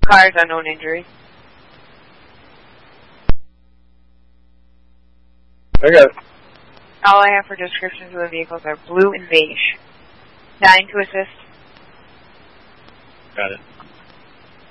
Cars, unknown injury. I got it. All I have for descriptions of the vehicles are blue and beige. 9 to assist. Got it.